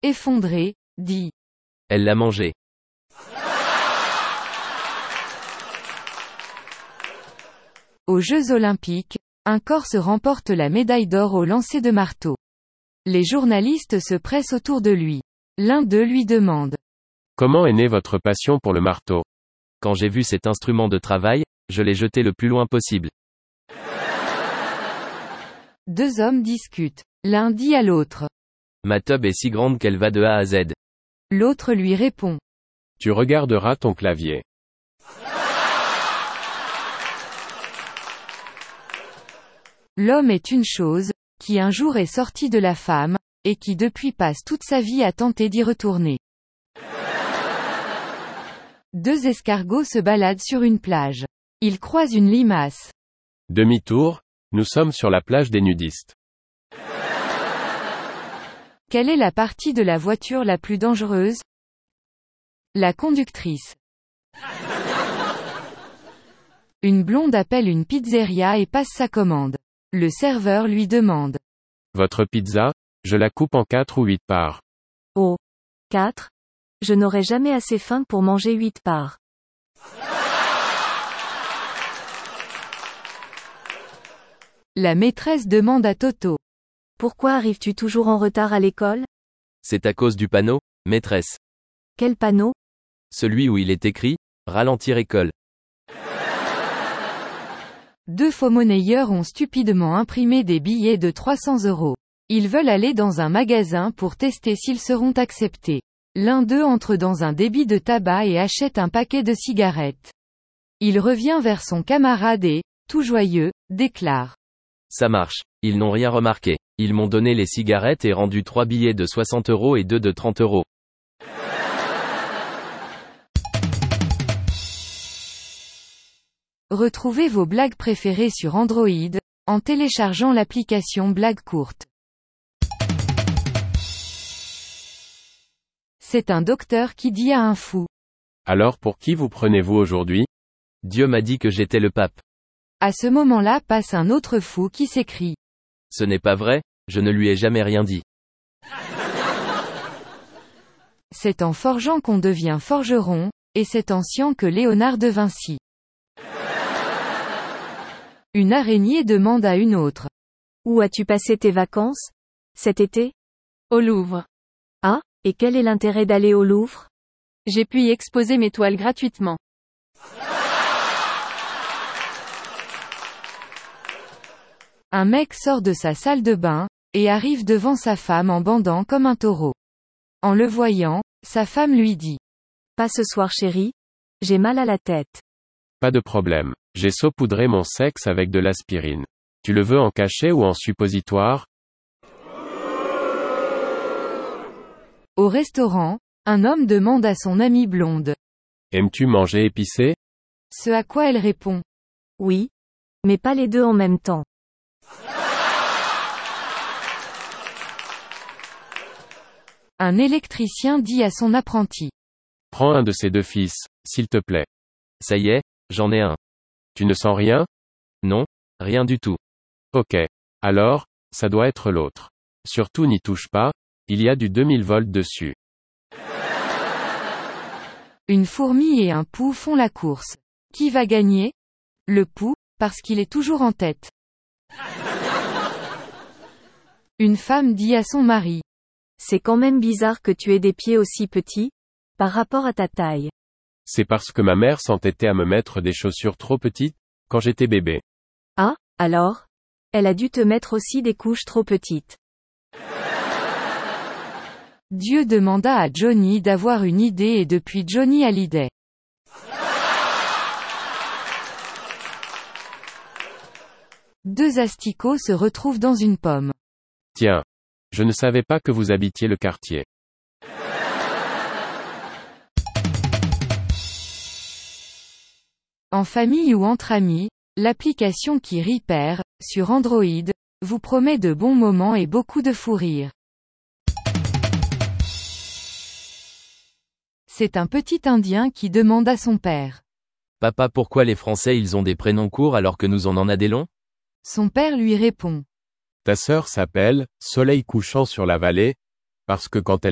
effondré, dit. Elle l'a mangé. Aux Jeux Olympiques, un Corse remporte la médaille d'or au lancer de marteau. Les journalistes se pressent autour de lui. L'un d'eux lui demande. Comment est née votre passion pour le marteau? Quand j'ai vu cet instrument de travail, je l'ai jeté le plus loin possible. Deux hommes discutent. L'un dit à l'autre. Ma tub est si grande qu'elle va de A à Z. L'autre lui répond. Tu regarderas ton clavier. L'homme est une chose, qui un jour est sortie de la femme, et qui depuis passe toute sa vie à tenter d'y retourner. Deux escargots se baladent sur une plage. Ils croisent une limace. Demi-tour, nous sommes sur la plage des nudistes. Quelle est la partie de la voiture la plus dangereuse? La conductrice. Une blonde appelle une pizzeria et passe sa commande. Le serveur lui demande. Votre pizza, je la coupe en 4 ou 8 parts. Oh. 4? Je n'aurai jamais assez faim pour manger 8 parts. La maîtresse demande à Toto. Pourquoi arrives-tu toujours en retard à l'école? C'est à cause du panneau, maîtresse. Quel panneau? Celui où il est écrit, ralentir école. Deux faux-monnayeurs ont stupidement imprimé des billets de 300 €. Ils veulent aller dans un magasin pour tester s'ils seront acceptés. L'un d'eux entre dans un débit de tabac et achète un paquet de cigarettes. Il revient vers son camarade et, tout joyeux, déclare. Ça marche. Ils n'ont rien remarqué. Ils m'ont donné les cigarettes et rendu 3 billets de 60 € et 2 de 30 €. Retrouvez vos blagues préférées sur Android, en téléchargeant l'application Blagues courtes. C'est un docteur qui dit à un fou. Alors pour qui vous prenez-vous aujourd'hui? Dieu m'a dit que j'étais le pape. À ce moment-là passe un autre fou qui s'écrie. Ce n'est pas vrai, je ne lui ai jamais rien dit. C'est en forgeant qu'on devient forgeron, et c'est en sciant que Léonard de Vinci. Une araignée demande à une autre. Où as-tu passé tes vacances? Cet été? Au Louvre. Ah, et quel est l'intérêt d'aller au Louvre? J'ai pu y exposer mes toiles gratuitement. Un mec sort de sa salle de bain, et arrive devant sa femme en bandant comme un taureau. En le voyant, sa femme lui dit. Pas ce soir chérie. J'ai mal à la tête. Pas de problème. J'ai saupoudré mon sexe avec de l'aspirine. Tu le veux en cachet ou en suppositoire? Au restaurant, un homme demande à son amie blonde. Aimes-tu manger épicé? Ce à quoi elle répond. Oui. Mais pas les deux en même temps. Un électricien dit à son apprenti. Prends un de ces deux fils, s'il te plaît. Ça y est, j'en ai un. Tu ne sens rien? Non, rien du tout. Ok. Alors, ça doit être l'autre. Surtout n'y touche pas, il y a du 2000 volts dessus. Une fourmi et un pou font la course. Qui va gagner? Le pou, parce qu'il est toujours en tête. Une femme dit à son mari. C'est quand même bizarre que tu aies des pieds aussi petits, par rapport à ta taille. C'est parce que ma mère s'entêtait à me mettre des chaussures trop petites, quand j'étais bébé. Ah, alors? Elle a dû te mettre aussi des couches trop petites. Dieu demanda à Johnny d'avoir une idée et depuis Johnny a l'idée. Deux asticots se retrouvent dans une pomme. Tiens. Je ne savais pas que vous habitiez le quartier. En famille ou entre amis, l'application qui rit perd, sur Android, vous promet de bons moments et beaucoup de fou rire. C'est un petit Indien qui demande à son père. Papa, pourquoi les Français ils ont des prénoms courts alors que nous on en a des longs? Son père lui répond. Ta sœur s'appelle Soleil couchant sur la vallée, parce que quand elle